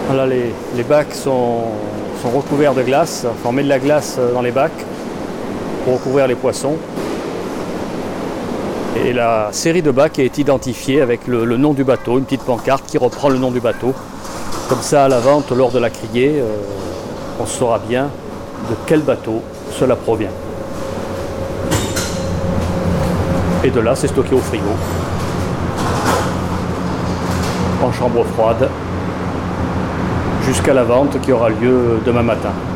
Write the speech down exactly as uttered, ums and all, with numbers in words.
Voilà, les, les bacs sont, sont recouverts de glace. Enfin, on met de la glace dans les bacs pour recouvrir les poissons. Et la série de bacs est identifiée avec le, le nom du bateau, une petite pancarte qui reprend le nom du bateau. Comme ça, à la vente, lors de la criée, euh, on saura bien de quel bateau cela provient. Et de là, c'est stocké au frigo, en chambre froide, jusqu'à la vente qui aura lieu demain matin.